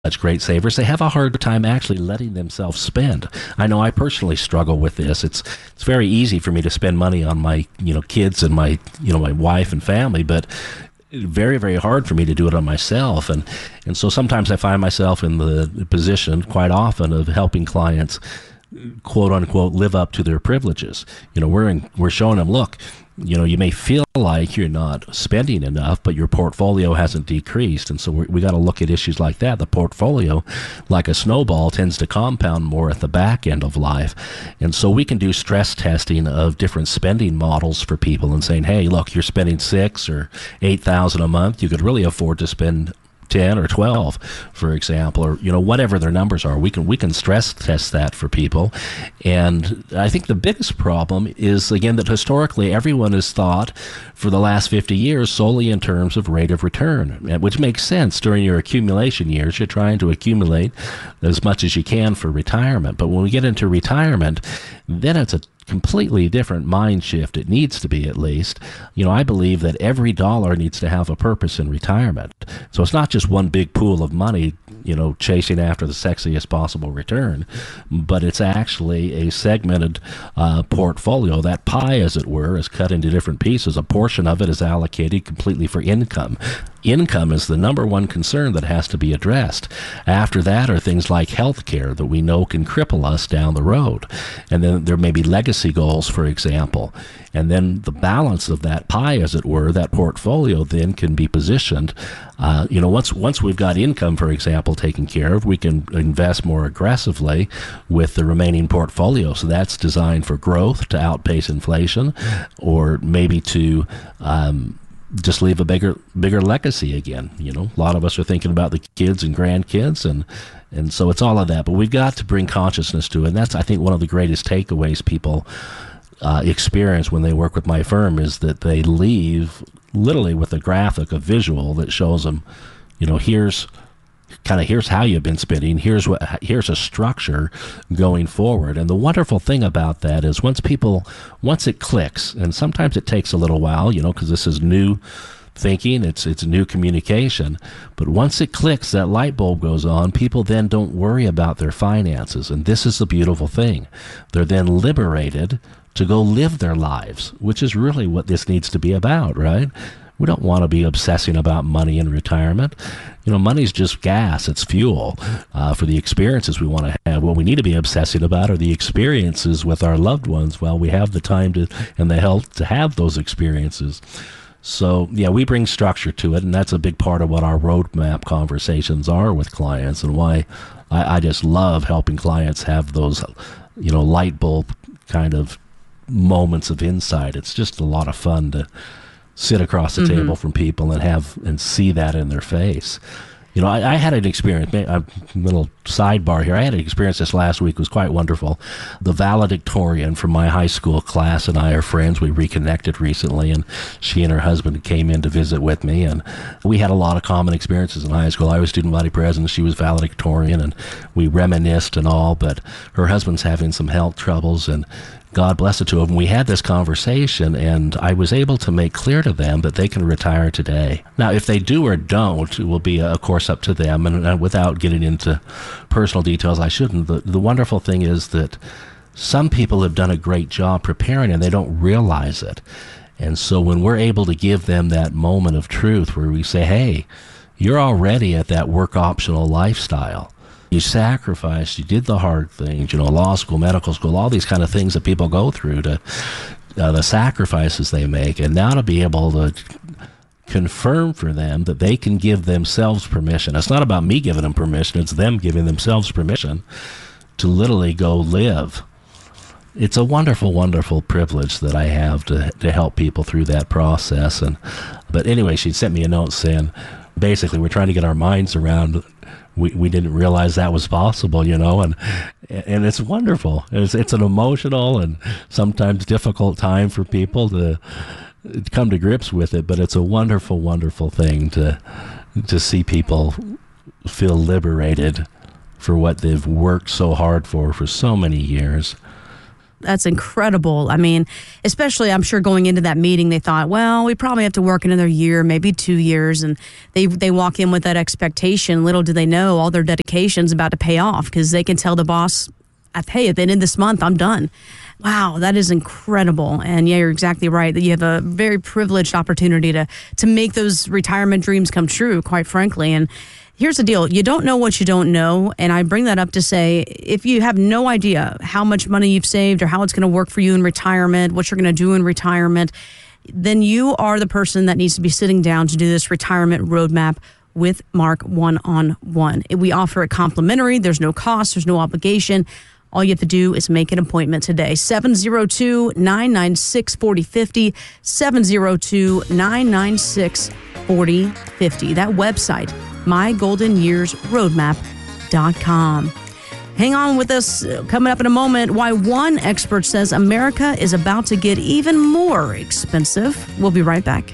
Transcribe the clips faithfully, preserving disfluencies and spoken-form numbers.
such great savers, they have a hard time actually letting themselves spend. I know I personally struggle with this. It's it's very easy for me to spend money on my, you know, kids and my, you know, my wife and family, but very, very hard for me to do it on myself. And, and so sometimes I find myself in the position quite often of helping clients, quote unquote, live up to their privileges. You know, we're in, we're showing them, look, you know, you may feel like you're not spending enough, but your portfolio hasn't decreased. And so we we got to look at issues like that. The portfolio, like a snowball, tends to compound more at the back end of life. And so we can do stress testing of different spending models for people and saying, hey, look, you're spending six or eight thousand a month. You could really afford to spend ten or twelve, for example, or, you know, whatever their numbers are. We can we can stress test that for people. And I think the biggest problem is, again, that historically everyone has thought for the last fifty years solely in terms of rate of return, which makes sense. During your accumulation years, you're trying to accumulate as much as you can for retirement. But when we get into retirement, then it's a completely different mind shift. It needs to be, at least. You know, I believe that every dollar needs to have a purpose in retirement. So it's not just one big pool of money, you know, chasing after the sexiest possible return, but it's actually a segmented uh, portfolio. That pie, as it were, is cut into different pieces. A portion of it is allocated completely for income. Income is the number one concern that has to be addressed. After that are things like health care that we know can cripple us down the road. And then there may be legacy goals, for example. And then the balance of that pie, as it were, that portfolio then can be positioned. Uh, you know, once once we've got income, for example, taken care of, we can invest more aggressively with the remaining portfolio. So that's designed for growth to outpace inflation, or maybe to um, just leave a bigger bigger legacy again. You know, a lot of us are thinking about the kids and grandkids, and and so it's all of that. But we've got to bring consciousness to it. And that's, I think, one of the greatest takeaways people uh, experience when they work with my firm, is that they leave literally with a graphic, a visual that shows them, you know, here's kind of here's how you've been spending, here's what here's a structure going forward. And the wonderful thing about that is once people once it clicks, and sometimes it takes a little while, you know, because this is new thinking, it's it's new communication, but once it clicks, that light bulb goes on, people then don't worry about their finances. And this is the beautiful thing. They're then liberated to go live their lives, which is really what this needs to be about, right? We don't want to be obsessing about money in retirement. You know, money's just gas. It's fuel uh, for the experiences we want to have. What we need to be obsessing about are the experiences with our loved ones while we have the time to and the health to have those experiences. So, yeah, we bring structure to it, and that's a big part of what our roadmap conversations are with clients, and why I, I just love helping clients have those, you know, light bulb kind of moments of insight. It's just a lot of fun to sit across the mm-hmm. table from people and have and see that in their face. You know, I, I had an experience, a little sidebar here. I had an experience this last week. It was quite wonderful. The valedictorian from my high school class and I are friends. We reconnected recently, and she and her husband came in to visit with me, and we had a lot of common experiences in high school. I was student body president. She was valedictorian, and we reminisced and all, but her husband's having some health troubles, and God bless the two of them. We had this conversation, and I was able to make clear to them that they can retire today. Now, if they do or don't, it will be, of course, up to them. And uh, without getting into personal details, I shouldn't. The, the wonderful thing is that some people have done a great job preparing, and they don't realize it. And so when we're able to give them that moment of truth where we say, hey, you're already at that work optional lifestyle. You sacrificed, you did the hard things, you know, law school, medical school, all these kind of things that people go through, to uh, the sacrifices they make. And now to be able to confirm for them that they can give themselves permission. It's not about me giving them permission, it's them giving themselves permission to literally go live. It's a wonderful, wonderful privilege that I have to to help people through that process. And but anyway, she sent me a note saying, basically, we're trying to get our minds around. We we didn't realize that was possible, you know, and and it's wonderful. It's it's an emotional and sometimes difficult time for people to come to grips with it, but it's a wonderful, wonderful thing to to see people feel liberated for what they've worked so hard for for so many years. That's incredible. I mean, especially I'm sure going into that meeting, they thought, well, we probably have to work another year, maybe two years. And they they walk in with that expectation. Little do they know all their dedication's about to pay off because they can tell the boss, hey, at the end of this month, I'm done. Wow, that is incredible. And yeah, you're exactly right that you have a very privileged opportunity to to make those retirement dreams come true, quite frankly. And here's the deal. You don't know what you don't know. And I bring that up to say, if you have no idea how much money you've saved or how it's going to work for you in retirement, what you're going to do in retirement, then you are the person that needs to be sitting down to do this retirement roadmap with Mark one-on-one. We offer it complimentary. There's no cost. There's no obligation. All you have to do is make an appointment today. seven oh two, nine nine six, four oh five oh, seven oh two, nine nine six, four oh five oh. That website, my golden years roadmap dot com. Hang on with us. Coming up in a moment, why one expert says America is about to get even more expensive. We'll be right back.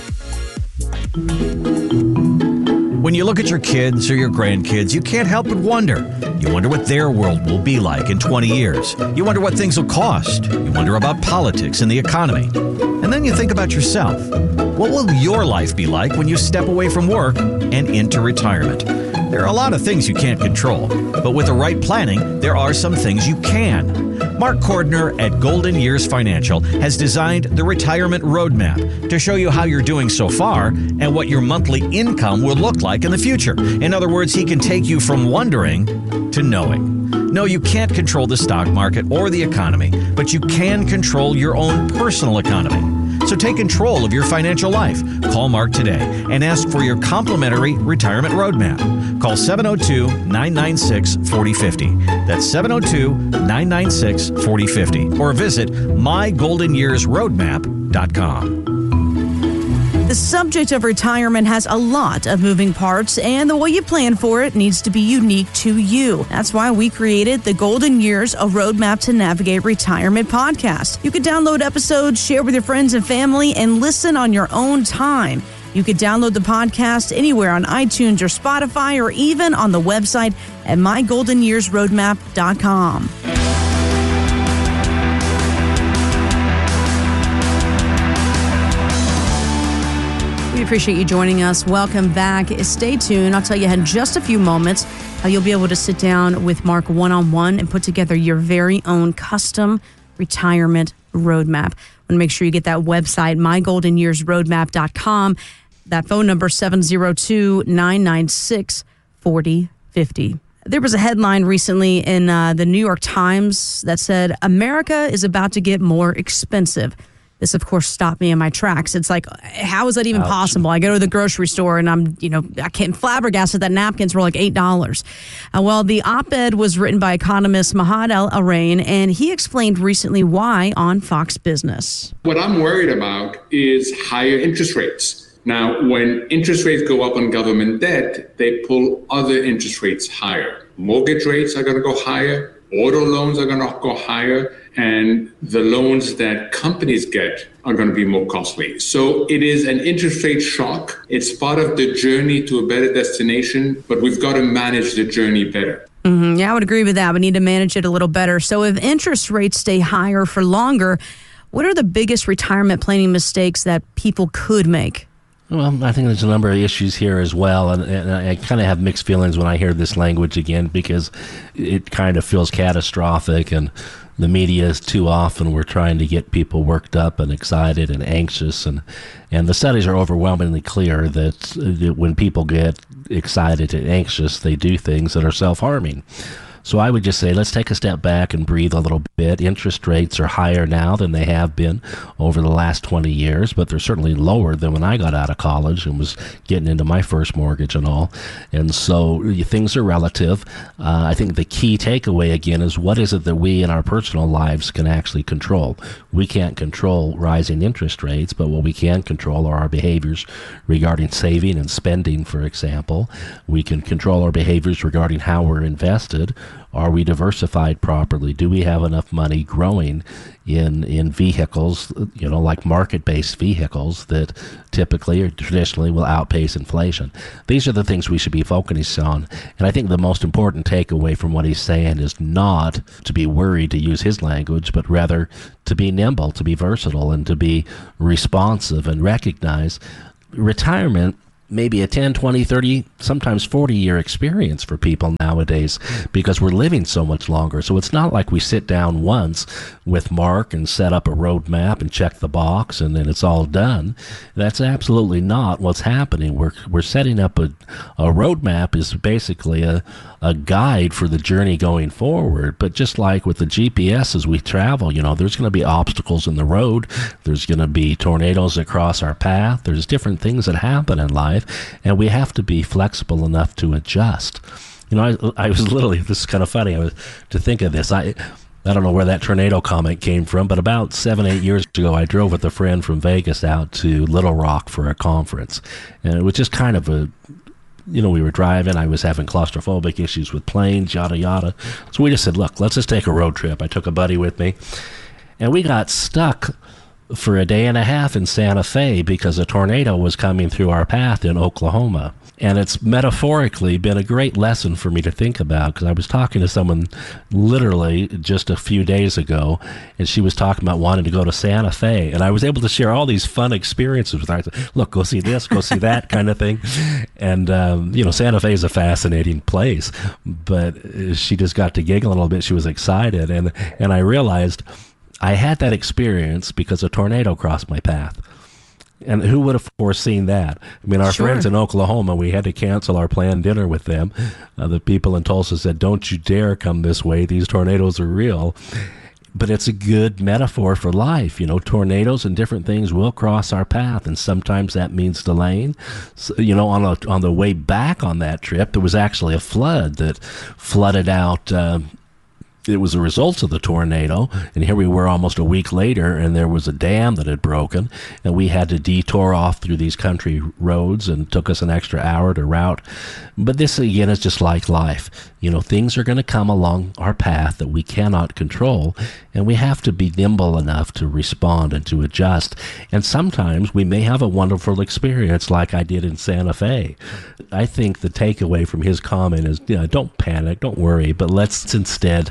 When you look at your kids or your grandkids, you can't help but wonder. You wonder what their world will be like in twenty years. You wonder what things will cost. You wonder about politics and the economy. And then you think about yourself. What will your life be like when you step away from work and into retirement? There are a lot of things you can't control, but with the right planning, there are some things you can. Mark Cordner at Golden Years Financial has designed the Retirement Roadmap to show you how you're doing so far and what your monthly income will look like in the future. In other words, he can take you from wondering to knowing. No, you can't control the stock market or the economy, but you can control your own personal economy. So take control of your financial life. Call Mark today and ask for your complimentary retirement roadmap. Call seven oh two, nine nine six, four oh five oh. That's seven oh two, nine nine six, four oh five oh. Or visit my golden years roadmap dot com. The subject of retirement has a lot of moving parts, and the way you plan for it needs to be unique to you. That's why we created the Golden Years, a Roadmap to Navigate Retirement podcast. You can download episodes, share with your friends and family, and listen on your own time. You can download the podcast anywhere on iTunes or Spotify, or even on the website at my golden years roadmap dot com. We appreciate you joining us. Welcome back. Stay tuned. I'll tell you in just a few moments how you'll be able to sit down with Mark one-on-one and put together your very own custom retirement roadmap. Want to make sure you get that website, my golden years roadmap dot com. That phone number, seven oh two, nine nine six, four oh five oh. There was a headline recently in uh, the New York Times that said, America is about to get more expensive. This, of course, stopped me in my tracks. It's like, how is that even Ouch. possible? I go to the grocery store and I'm, you know, I can't flabbergasted that napkins were like eight dollars. Uh, well, the op-ed was written by economist Mahad El-Arain, and he explained recently why on Fox Business. What I'm worried about is higher interest rates. Now, when interest rates go up on government debt, they pull other interest rates higher. Mortgage rates are going to go higher. Auto loans are going to go higher, and the loans that companies get are going to be more costly. So it is an interest rate shock. It's part of the journey to a better destination, but we've got to manage the journey better. Mm-hmm. Yeah, I would agree with that. We need to manage it a little better. So if interest rates stay higher for longer, what are the biggest retirement planning mistakes that people could make? Well, I think there's a number of issues here as well, and, and I kind of have mixed feelings when I hear this language again, because it kind of feels catastrophic, and the media is too often we're trying to get people worked up and excited and anxious, and, and the studies are overwhelmingly clear that, that when people get excited and anxious, they do things that are self-harming. So I would just say, let's take a step back and breathe a little bit. Interest rates are higher now than they have been over the last twenty years, but they're certainly lower than when I got out of college and was getting into my first mortgage and all. And so things are relative. Uh, I think the key takeaway, again, is what is it that we in our personal lives can actually control? We can't control rising interest rates, but what we can control are our behaviors regarding saving and spending, for example. We can control our behaviors regarding how we're invested, Are we diversified properly? Do we have enough money growing in in vehicles, you know, like market-based vehicles that typically or traditionally will outpace inflation? These are the things we should be focusing on. And I think the most important takeaway from what he's saying is not to be worried, to use his language, but rather to be nimble, to be versatile, and to be responsive and recognize retirement maybe a ten, twenty, thirty, sometimes forty year experience for people nowadays because we're living so much longer. So it's not like we sit down once with Mark and set up a roadmap and check the box and then it's all done. That's absolutely not what's happening. We're we're setting up a, a roadmap is basically a, a guide for the journey going forward. But just like with the G P S as we travel, you know, there's going to be obstacles in the road. There's going to be tornadoes that cross our path. There's different things that happen in life. And we have to be flexible enough to adjust. You know, I, I was literally, this is kind of funny, I was to think of this. I I don't know where that tornado comment came from, but about seven, eight years ago, I drove with a friend from Vegas out to Little Rock for a conference. And it was just kind of a, you know, we were driving, I was having claustrophobic issues with planes, yada, yada. So we just said, look, let's just take a road trip. I took a buddy with me, and we got stuck for a day and a half in Santa Fe because a tornado was coming through our path in Oklahoma. And it's metaphorically been a great lesson for me to think about because I was talking to someone literally just a few days ago, and she was talking about wanting to go to Santa Fe. And I was able to share all these fun experiences with her. I said, look, go see this, go see that kind of thing. And, um, you know, Santa Fe is a fascinating place. But she just got to giggle a little bit. She was excited. And, and I realized I had that experience because a tornado crossed my path. And who would have foreseen that? I mean, our Sure. friends in Oklahoma, we had to cancel our planned dinner with them. Uh, the people in Tulsa said, don't you dare come this way. These tornadoes are real. But it's a good metaphor for life. You know, tornadoes and different things will cross our path, and sometimes that means delaying. So, you know, on a, on the way back on that trip, there was actually a flood that flooded out uh, it was a result of the tornado, and here we were almost a week later, and there was a dam that had broken, and we had to detour off through these country roads, and it took us an extra hour to route. But this, again, is just like life. You know, things are going to come along our path that we cannot control, and we have to be nimble enough to respond and to adjust. And sometimes we may have a wonderful experience like I did in Santa Fe. I think the takeaway from his comment is, you know, don't panic, don't worry, but let's instead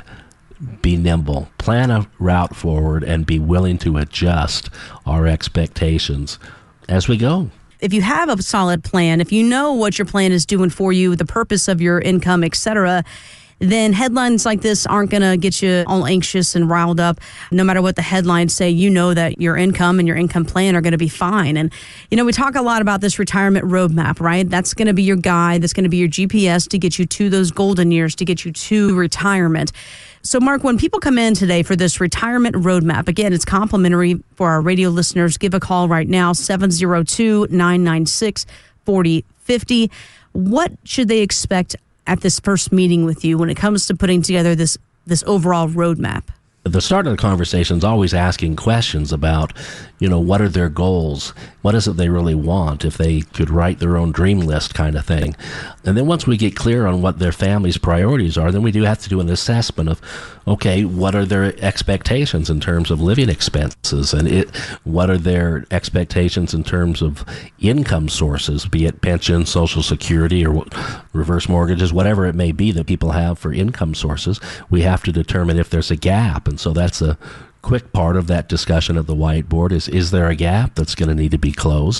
be nimble, plan a route forward, and be willing to adjust our expectations as we go. If you have a solid plan, if you know what your plan is doing for you, the purpose of your income, et cetera, then headlines like this aren't going to get you all anxious and riled up. No matter what the headlines say, you know that your income and your income plan are going to be fine. And, you know, we talk a lot about this retirement roadmap, right? That's going to be your guide. That's going to be your G P S to get you to those golden years, to get you to retirement. So, Mark, when people come in today for this retirement roadmap, again, it's complimentary for our radio listeners. Give a call right now, seven oh two, nine nine six, four oh five oh. What should they expect at this first meeting with you when it comes to putting together this this overall roadmap? The start of the conversation is always asking questions about, you know, what are their goals? What is it they really want? If they could write their own dream list kind of thing. And then once we get clear on what their family's priorities are, then we do have to do an assessment of, okay, what are their expectations in terms of living expenses? And it, what are their expectations in terms of income sources, be it pension, Social Security, or reverse mortgages, whatever it may be that people have for income sources. We have to determine if there's a gap. And so that's a quick part of that discussion at the whiteboard is, is there a gap that's going to need to be closed?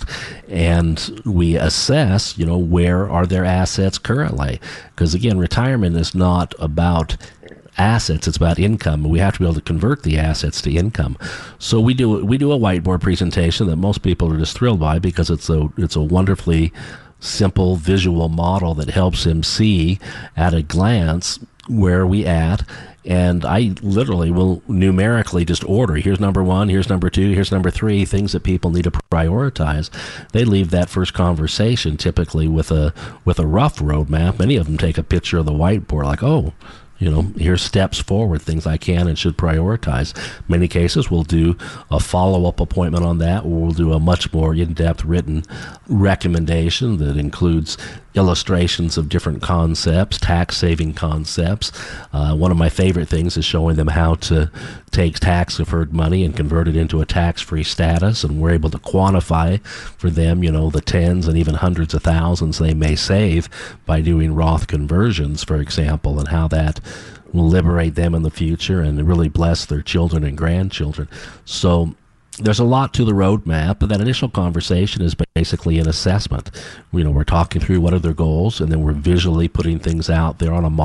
And we assess, you know, where are their assets currently? Because, again, retirement is not about assets, it's about income. We have to be able to convert the assets to income. So we do we do a whiteboard presentation that most people are just thrilled by because it's a it's a wonderfully simple visual model that helps them see at a glance where we at. And I literally will numerically just order, here's number one, here's number two, here's number three, things that people need to prioritize. They leave that first conversation typically with a with a rough roadmap. Many of them take a picture of the whiteboard like, oh, you know, here's steps forward, things I can and should prioritize. Many cases we'll do a follow-up appointment on that, or we'll do a much more in-depth written recommendation that includes illustrations of different concepts, tax-saving concepts. Uh, one of my favorite things is showing them how to take tax-deferred money and convert it into a tax-free status, and we're able to quantify for them, you know, the tens and even hundreds of thousands they may save by doing Roth conversions, for example, and how that will liberate them in the future and really bless their children and grandchildren. So there's a lot to the roadmap, but that initial conversation is basically an assessment. You know, we're talking through what are their goals, and then we're visually putting things out there on a model